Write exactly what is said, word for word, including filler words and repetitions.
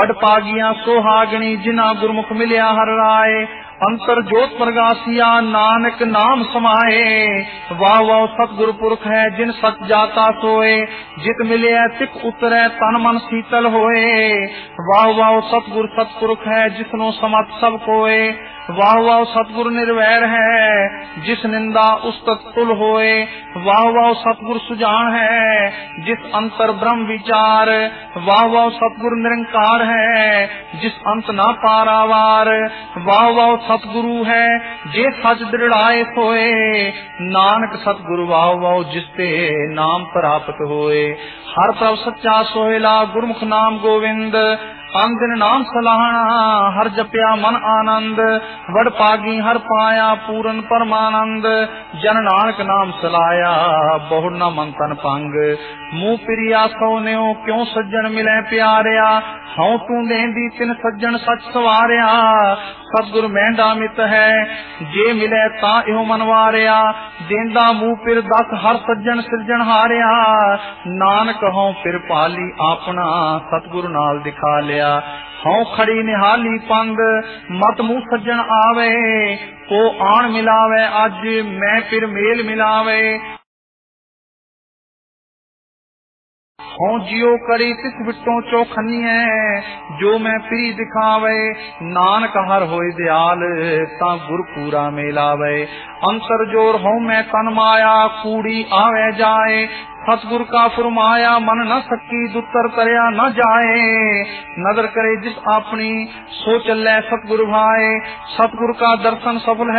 वड पागिया सोहागणी जिना गुरमुख मिलिया हर राय। अंतर जोत प्रगासिया नानक नाम समाए। वाह वाह सतगुरु पुरख है जिन सच जाता सोए। जित मिले तिक उतरे तन मन शीतल होए। वाह वाह सतगुरु सतपुरख है जिसनो समत सब कोए। वाह वाह सतगुरु निर्वैर है जिस निंदा उस तुल होए। वाह वाह सतगुरु सुजान है जिस अंतर ब्रह्म विचार। वाह वाह सतगुरु निरंकार है जिस अंत ना पारावार। वाह वाह सतगुरु है जे सच दृढ़ाए सोए। नानक सतगुरु वाह वाह जिसते नाम प्राप्त होए। हर प्रभ सच्चा सोहेला गुरमुख नाम गोविंद। अन दिन नाम सलाहना हर जप्या मन आनंद। वड पागी हर पाया पूरन परमानंद। जन नानक नाम सलाया बहु न मन तन पंग। मुंह प्रिया सोन्यो क्यों सज्जन मिले प्यारिया। हूं तू देंदी तिन सज्जन सच सवारिया। सतगुरु मेंढा मित है जे मिले ता इहो मनवारिया। देंदा मुंह पिर दस हर सज्जन सिरजन हारिया। नानक हों फिर पाली अपना सतगुरु नाल दिखा लिया। हूं खड़ी निहाली पंग मत मुंह सज्जन आवे। को आन मिलावे अज मैं फिर मेल मिलावे। हूं जियो करी तिस विटों चौखनिए जो मैं प्री दिखावे। नानक हर होए दयाल ता गुर पूरा मेलावे। अंतर जोर हूं मैं तन माया कूड़ी आवे जाए। सतगुर का फरमाया मन न सकी दुतर करया न जाए। नदर करे जिस अपनी सो चले सतगुरु भाए। सतगुर का दर्शन सफल है